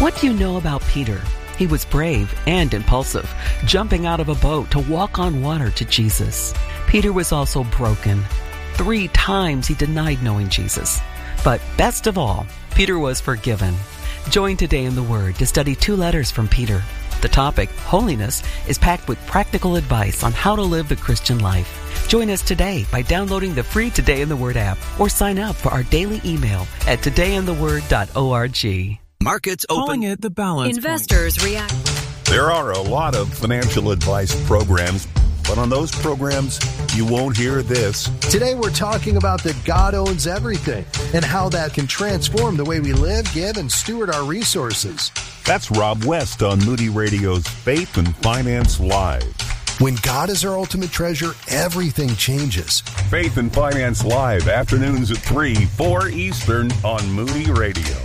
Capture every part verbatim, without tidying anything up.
What do you know about Peter? He was brave and impulsive, jumping out of a boat to walk on water to Jesus. Peter was also broken. Three times he denied knowing Jesus. But best of all, Peter was forgiven. Join Today in the Word to study two letters from Peter. The topic, holiness, is packed with practical advice on how to live the Christian life. Join us today by downloading the free Today in the Word app or sign up for our daily email at today in the word dot org. Markets open. Calling it the balance Investors point. react. There are a lot of financial advice programs, but on those programs, you won't hear this. Today we're talking about that God owns everything and how that can transform the way we live, give, and steward our resources. That's Rob West on Moody Radio's Faith and Finance Live. When God is our ultimate treasure, everything changes. Faith and Finance Live, afternoons at three, four Eastern on Moody Radio.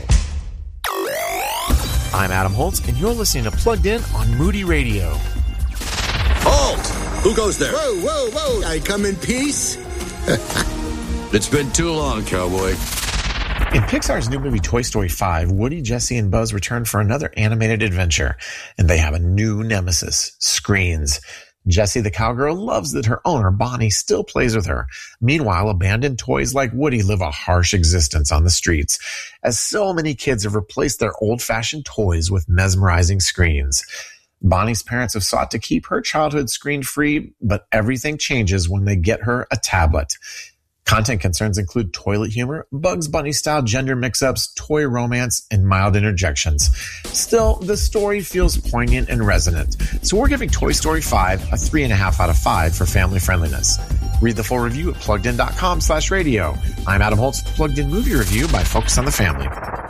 I'm Adam Holtz, and you're listening to Plugged In on Moody Radio. Halt! Who goes there? Whoa, whoa, whoa! I come in peace? It's been too long, cowboy. In Pixar's new movie Toy Story five, Woody, Jessie, and Buzz return for another animated adventure, and they have a new nemesis, screens. Jessie the cowgirl loves that her owner, Bonnie, still plays with her. Meanwhile, abandoned toys like Woody live a harsh existence on the streets, as so many kids have replaced their old-fashioned toys with mesmerizing screens. Bonnie's parents have sought to keep her childhood screen-free, but everything changes when they get her a tablet. Content concerns include toilet humor, Bugs Bunny-style gender mix-ups, toy romance, and mild interjections. Still, the story feels poignant and resonant, so we're giving Toy Story five a three point five out of five for family friendliness. Read the full review at pluggedin.com slash radio. I'm Adam Holtz, Plugged In Movie Review by Focus on the Family.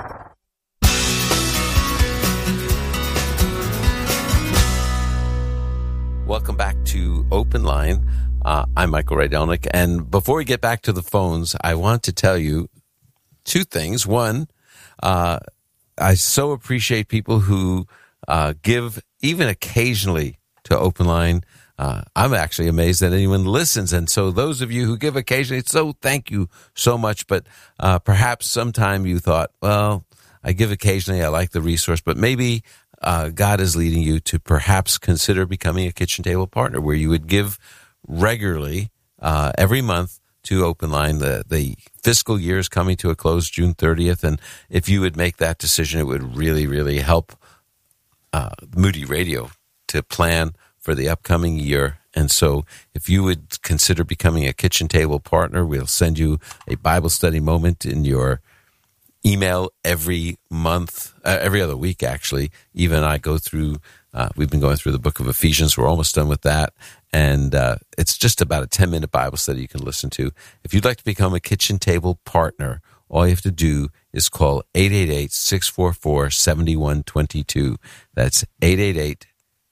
Welcome back to Open Line. Uh, I'm Michael Rydelnik, and before we get back to the phones, I want to tell you two things. One, uh, I so appreciate people who uh, give even occasionally to Open Line. Uh, I'm actually amazed that anyone listens, and so those of you who give occasionally, so thank you so much. But uh, perhaps sometime you thought, well, I give occasionally, I like the resource, but maybe uh, God is leading you to perhaps consider becoming a kitchen table partner where you would give regularly uh, every month to Open Line. The, the fiscal year is coming to a close June thirtieth, and if you would make that decision, it would really, really help uh, Moody Radio to plan for the upcoming year. And so if you would consider becoming a kitchen table partner, we'll send you a Bible study moment in your email every month, uh, every other week, actually. Eva and I go through, uh, we've been going through the book of Ephesians. We're almost done with that. And uh, it's just about a ten-minute Bible study you can listen to. If you'd like to become a kitchen table partner, all you have to do is call eight eight eight, six four four, seven one two two. That's eight eight eight,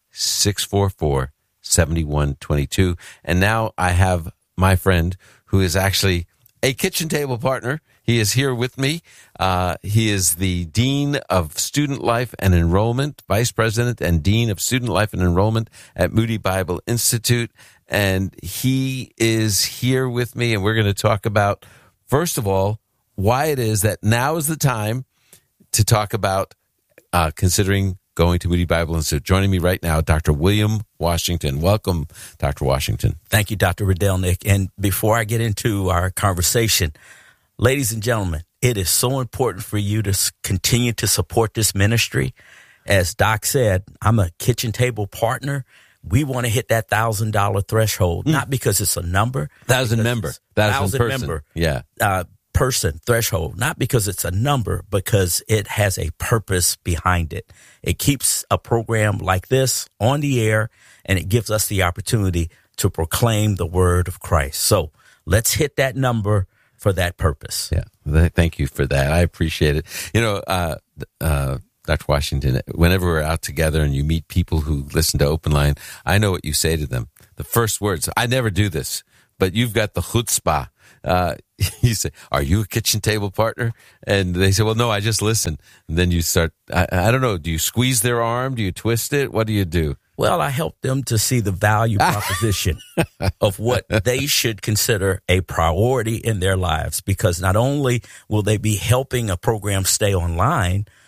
six four four, seven one two two. And now I have my friend who is actually a kitchen table partner. He is here with me. Uh, he is the Dean of Student Life and Enrollment, Vice President and Dean of Student Life and Enrollment at Moody Bible Institute. And he is here with me, and we're going to talk about, first of all, why it is that now is the time to talk about uh, considering going to Moody Bible Institute. Joining me right now, Doctor William Washington. Welcome, Doctor Washington. Thank you, Doctor Rydelnik. And before I get into our conversation, ladies and gentlemen, it is so important for you to continue to support this ministry. As Doc said, I'm a kitchen table partner. We want to hit that one thousand dollars threshold, mm. not because it's a number. Thousand member. Thousand, thousand member. Yeah. Uh, person threshold, not because it's a number, because it has a purpose behind it. It keeps a program like this on the air, and it gives us the opportunity to proclaim the word of Christ. So let's hit that number for that purpose. Yeah. Thank you for that. I appreciate it. You know, uh, uh, Doctor Washington, whenever we're out together and you meet people who listen to Open Line, I know what you say to them. The first words, I never do this, but you've got the chutzpah. Uh, you say, are you a kitchen table partner? And they say, well, no, I just listen. And then you start, I, I don't know, do you squeeze their arm? Do you twist it? What do you do? Well, I help them to see the value proposition of what they should consider a priority in their lives, because not only will they be helping a program stay online,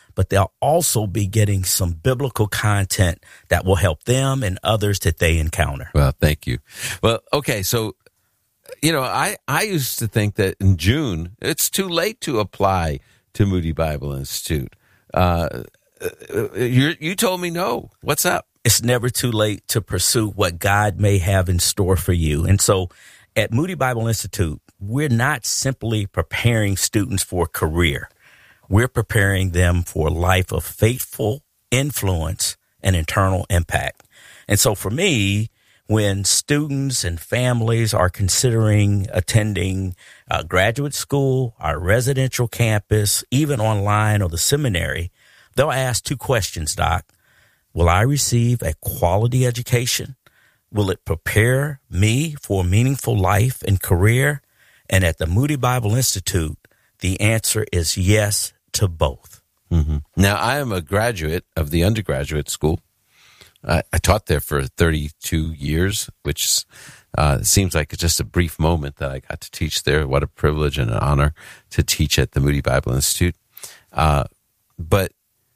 but they'll also be getting some biblical content that will help them and others that they encounter. Well, thank you. Well, okay, so, you know, I, I used to think that in June, it's too late to apply to Moody Bible Institute. Uh, you you told me no. What's up? It's never too late to pursue what God may have in store for you. And so at Moody Bible Institute, we're not simply preparing students for a career. We're preparing them for a life of faithful influence and eternal impact. And so for me, when students and families are considering attending uh, graduate school, our residential campus, even online or the seminary, they'll ask two questions, Doc. Will I receive a quality education? Will it prepare me for a meaningful life and career? And at the Moody Bible Institute, the answer is yes to both. Mm-hmm. Now, I am a graduate of the undergraduate school. I, I taught there for thirty-two years, which uh, seems like just a brief moment that I got to teach there. What a privilege and an honor to teach at the Moody Bible Institute. Uh, but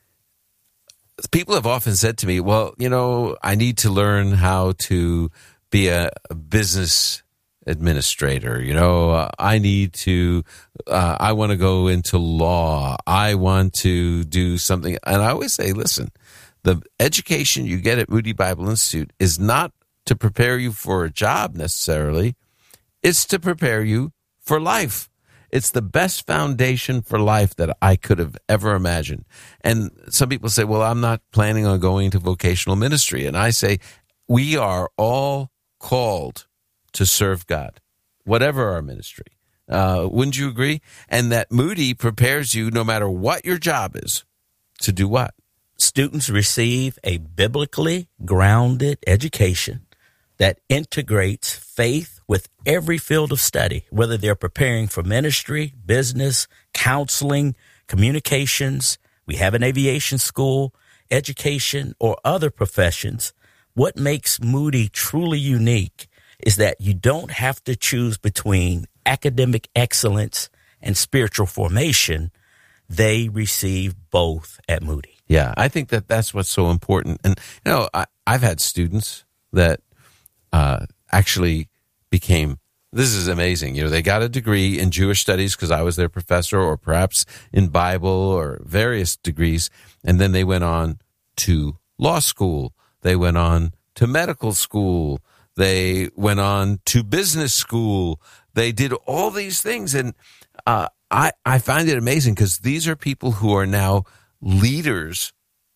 people have often said to me, well, you know, I need to learn how to be a, a business administrator. You know, uh, I need to, uh, I want to go into law. I want to do something. And I always say, listen, the education you get at Moody Bible Institute is not to prepare you for a job necessarily. It's to prepare you for life. It's the best foundation for life that I could have ever imagined. And some people say, well, I'm not planning on going into vocational ministry. And I say, we are all called to serve God, whatever our ministry. Uh, wouldn't you agree? And that Moody prepares you, no matter what your job is, to do what? Students receive a biblically grounded education that integrates faith with every field of study, whether they're preparing for ministry, business, counseling, communications. We have an aviation school, education, or other professions. What makes Moody truly unique is that you don't have to choose between academic excellence and spiritual formation. They receive both at Moody. Yeah, I think that that's what's so important. And, you know, I, I've had students that uh, actually became, this is amazing. You know, they got a degree in Jewish studies because I was their professor, or perhaps in Bible or various degrees. And then they went on to law school. They went on to medical school. They went on to business school. They did all these things. And uh, I, I find it amazing because these are people who are now leaders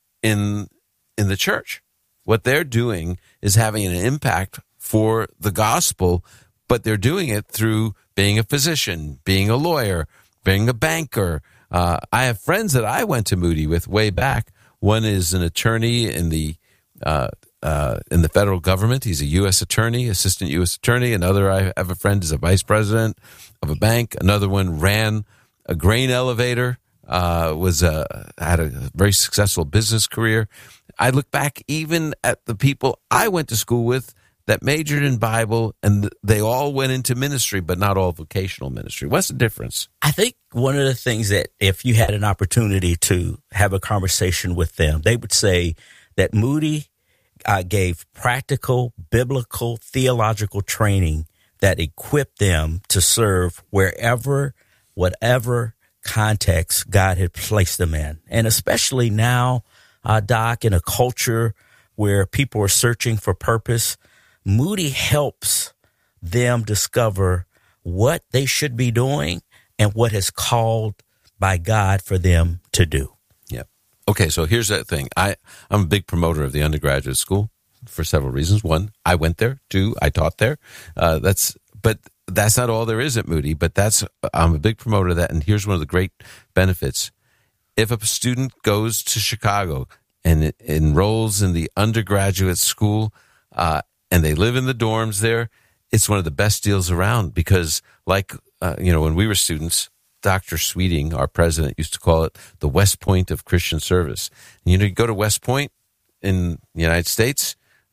in in the church. What they're doing is having an impact for the gospel, but they're doing it through being a physician, being a lawyer, being a banker. Uh, I have friends that I went to Moody with way back. One is an attorney in the uh, uh, in the federal government. He's a U S attorney, assistant U S attorney. Another, I have a friend, is a vice president of a bank. Another one ran a grain elevator. Uh, was a, had a very successful business career. I look back even at the people I went to school with that majored in Bible, and they all went into ministry, but not all vocational ministry. What's the difference? I think one of the things that if you had an opportunity to have a conversation with them, they would say that Moody uh, gave practical, biblical, theological training that equipped them to serve wherever, whatever context God had placed them in. And especially now, uh, Doc, in a culture where people are searching for purpose, Moody helps them discover what they should be doing and what is called by God for them to do. Yeah. Okay, so here's that thing. I, I'm a big promoter of the undergraduate school for several reasons. One, I went there. Two, I taught there. Uh, that's, but that's not all there is at Moody, but that's, I'm a big promoter of that. And here's one of the great benefits. If a student goes to Chicago and it enrolls in the undergraduate school, uh, and they live in the dorms there, it's one of the best deals around because, like, uh, you know, when we were students, Doctor Sweeting, our president, used to call it the West Point of Christian service. And, you know, you go to West Point in the United States,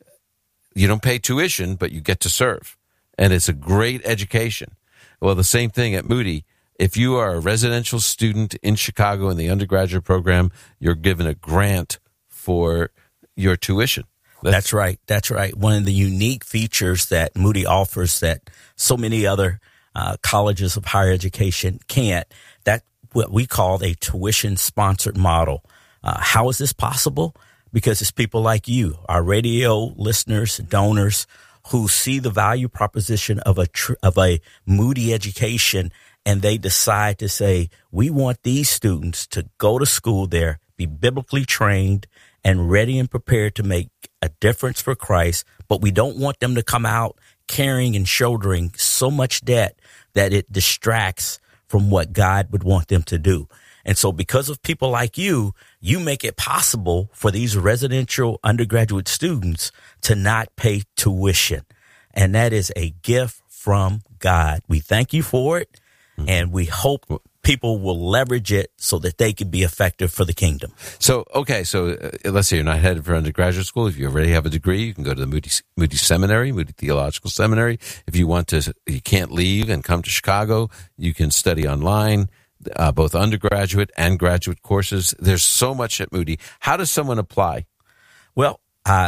you don't pay tuition, but you get to serve. And it's a great education. Well, the same thing at Moody. if you are a residential student in Chicago in the undergraduate program, you're given a grant for your tuition. That's, That's right. That's right. One of the unique features that Moody offers that so many other uh, colleges of higher education can't, that what we call a tuition-sponsored model. Uh, how is this possible? Because it's people like you, our radio listeners, donors, who see the value proposition of a tr- of a Moody education, and they decide to say, we want these students to go to school there, be biblically trained and ready and prepared to make a difference for Christ, but we don't want them to come out carrying and shouldering so much debt that it distracts from what God would want them to do. And so because of people like you, you make it possible for these residential undergraduate students to not pay tuition. And that is a gift from God. We thank you for it, and we hope people will leverage it so that they can be effective for the kingdom. So, okay, so uh, let's say you're not headed for undergraduate school. If you already have a degree, you can go to the Moody, Moody Seminary, Moody Theological Seminary. If you want to, you can't leave and come to Chicago, you can study online, uh, both undergraduate and graduate courses. There's so much at Moody. How does someone apply? Well, uh,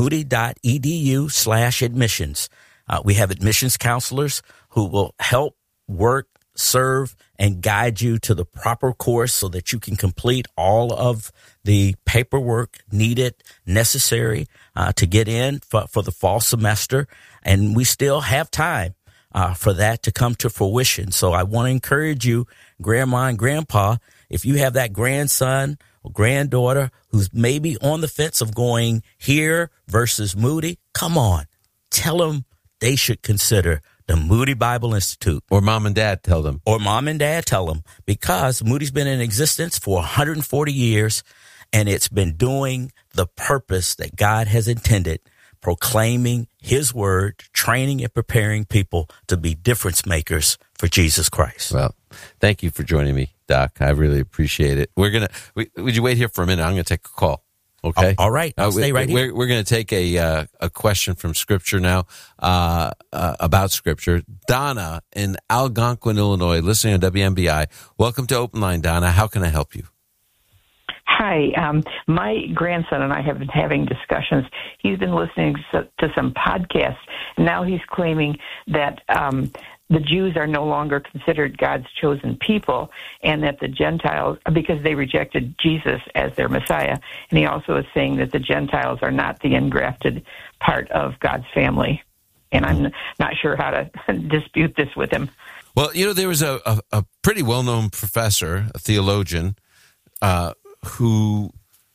moody.edu slash admissions. Uh, we have admissions counselors who will help work, serve, and guide you to the proper course so that you can complete all of the paperwork needed, necessary uh, to get in for, for the fall semester. And we still have time uh, for that to come to fruition. So I want to encourage you, Grandma and Grandpa, if you have that grandson or granddaughter who's maybe on the fence of going here versus Moody, come on, tell them they should consider the Moody Bible Institute. Or mom and dad tell them. Or mom and dad tell them, because Moody's been in existence for one hundred forty years, and it's been doing the purpose that God has intended, proclaiming his word, training and preparing people to be difference makers for Jesus Christ. Well, thank you for joining me, Doc. I really appreciate it. We're going to, would you wait here for a minute? I'm going to take a call. Okay. All right. I'll uh, stay right we're, here. We're going to take a uh, a question from Scripture now uh, uh, about Scripture. Donna in Algonquin, Illinois, listening on W M B I. Welcome to Open Line, Donna. How can I help you? Hi. Um, my grandson and I have been having discussions. He's been listening to, to some podcasts, and now he's claiming that um, the Jews are no longer considered God's chosen people, and that the Gentiles, because they rejected Jesus as their Messiah, and he also is saying that the Gentiles are not the engrafted part of God's family. And I'm not sure how to dispute this with him. Well, you know, there was a, a, a pretty well-known professor, a theologian, uh, who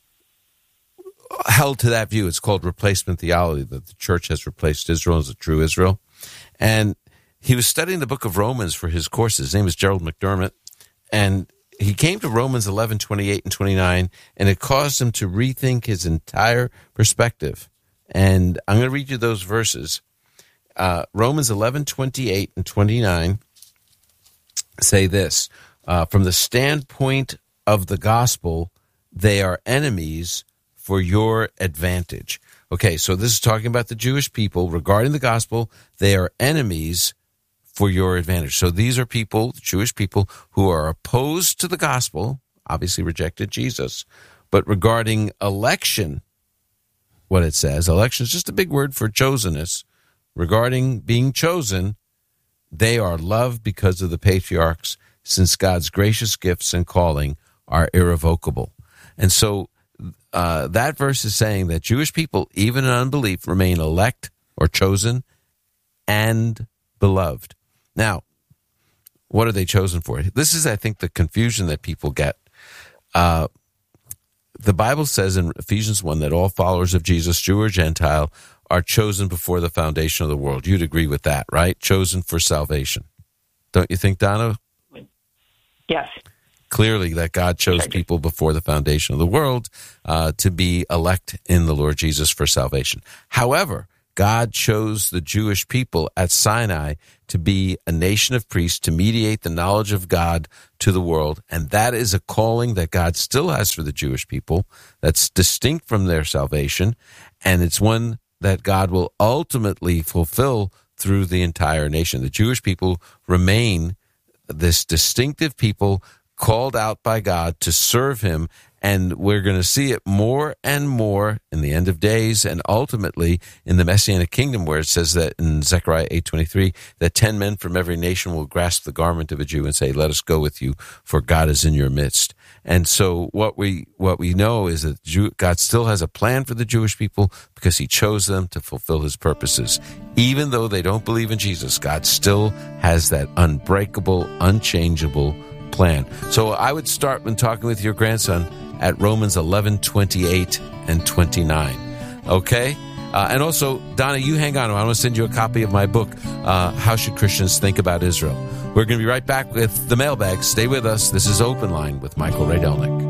held to that view. It's called replacement theology, that the church has replaced Israel as a true Israel. And he was studying the book of Romans for his courses. His name is Gerald McDermott. And he came to Romans eleven, twenty-eight and twenty-nine, and it caused him to rethink his entire perspective. And I'm going to read you those verses. Uh, Romans eleven, twenty-eight and twenty-nine say this, uh, from the standpoint of the gospel, they are enemies for your advantage. Okay, so this is talking about the Jewish people. Regarding the gospel, they are enemies for your advantage. So these are people, Jewish people, who are opposed to the gospel, obviously rejected Jesus. But regarding election, what it says, election is just a big word for chosenness. Regarding being chosen, they are loved because of the patriarchs, since God's gracious gifts and calling are irrevocable. And so uh, that verse is saying that Jewish people, even in unbelief, remain elect or chosen and beloved. Now, what are they chosen for? This is, I think, the confusion that people get. Uh, the Bible says in Ephesians one that all followers of Jesus, Jew or Gentile, are chosen before the foundation of the world. You'd agree with that, right? Chosen for salvation. Don't you think, Donna? Yes. Clearly that God chose people before the foundation of the world uh, to be elect in the Lord Jesus for salvation. However, God chose the Jewish people at Sinai to be a nation of priests, to mediate the knowledge of God to the world. And that is a calling that God still has for the Jewish people that's distinct from their salvation. And it's one that God will ultimately fulfill through the entire nation. The Jewish people remain this distinctive people called out by God to serve him. And we're going to see it more and more in the end of days and ultimately in the Messianic kingdom, where it says that in Zechariah eight twenty-three, that ten men from every nation will grasp the garment of a Jew and say, let us go with you, for God is in your midst. And so what we what we know is that Jew, God still has a plan for the Jewish people because he chose them to fulfill his purposes. Even though they don't believe in Jesus, God still has that unbreakable, unchangeable plan. So I would start when talking with your grandson at Romans eleven, twenty-eight and twenty-nine. Okay? Uh, and also, Donna, you hang on. I want to send you a copy of my book, uh, How Should Christians Think About Israel? We're going to be right back with the mailbag. Stay with us. This is Open Line with Michael Rydelnik.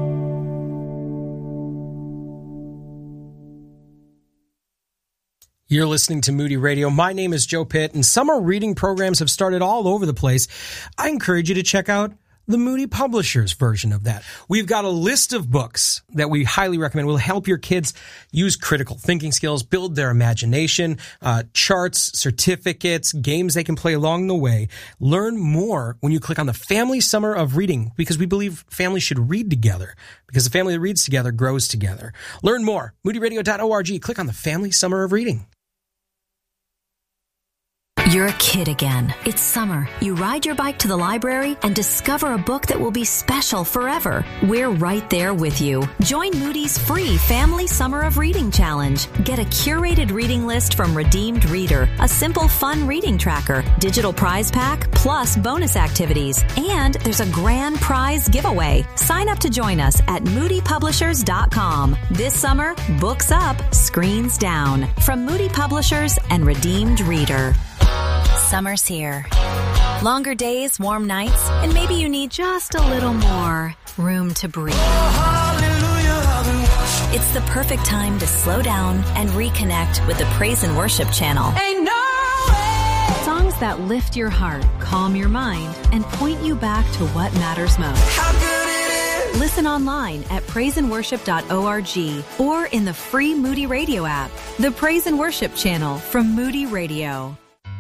You're listening to Moody Radio. My name is Joe Pitt, and summer reading programs have started all over the place. I encourage you to check out the Moody Publishers version of that. We've got a list of books that we highly recommend will help your kids use critical thinking skills, build their imagination, uh, charts, certificates, games they can play along the way. Learn more when you click on the Family Summer of Reading, because we believe families should read together, because the family that reads together grows together. Learn more, moody radio dot org. Click on the Family Summer of Reading. You're a kid again. It's summer. You ride your bike to the library and discover a book that will be special forever. We're right there with you. Join Moody's free Family Summer of Reading Challenge. Get a curated reading list from Redeemed Reader, a simple, fun reading tracker, digital prize pack, plus bonus activities. And there's a grand prize giveaway. Sign up to join us at moody publishers dot com. This summer, books up, screens down. From Moody Publishers and Redeemed Reader. Summer's here. Longer days, warm nights, and maybe you need just a little more room to breathe. It's the perfect time to slow down and reconnect with the Praise and Worship channel. Ain't no way. Songs that lift your heart, calm your mind, and point you back to what matters most. How good it is. Listen online at praise and worship dot org or in the free Moody Radio app. The Praise and Worship channel from Moody Radio.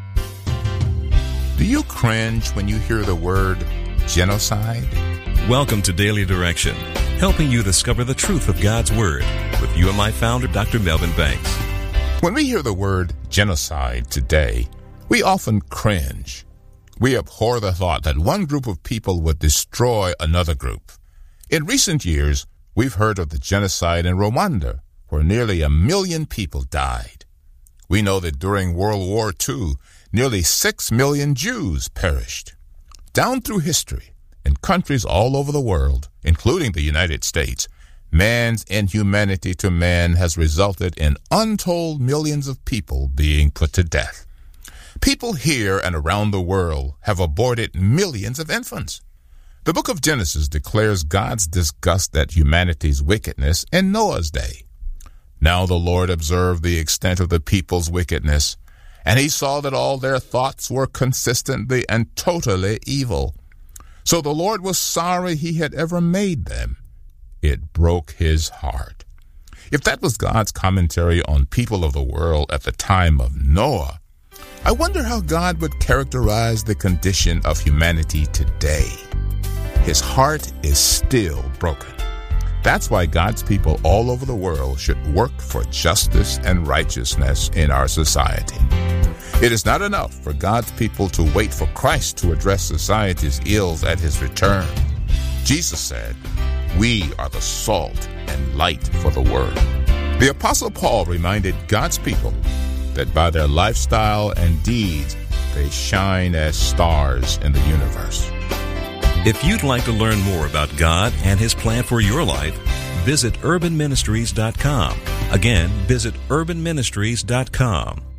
Do you cringe when you hear the word genocide? Welcome to Daily Direction, helping you discover the truth of God's Word with U M I founder Doctor Melvin Banks. When we hear the word genocide today, we often cringe. We abhor the thought that one group of people would destroy another group. In recent years, we've heard of the genocide in Rwanda, where nearly a million people died. We know that during World War Two, nearly six million Jews perished. Down through history, in countries all over the world, including the United States, man's inhumanity to man has resulted in untold millions of people being put to death. People here and around the world have aborted millions of infants. The book of Genesis declares God's disgust at humanity's wickedness in Noah's day. Now the Lord observed the extent of the people's wickedness, and he saw that all their thoughts were consistently and totally evil. So the Lord was sorry he had ever made them. It broke his heart. If that was God's commentary on people of the world at the time of Noah, I wonder how God would characterize the condition of humanity today. His heart is still broken. That's why God's people all over the world should work for justice and righteousness in our society. It is not enough for God's people to wait for Christ to address society's ills at his return. Jesus said, "We are the salt and light for the world." The Apostle Paul reminded God's people that by their lifestyle and deeds, they shine as stars in the universe. If you'd like to learn more about God and his plan for your life, visit urban ministries dot com. Again, visit urban ministries dot com.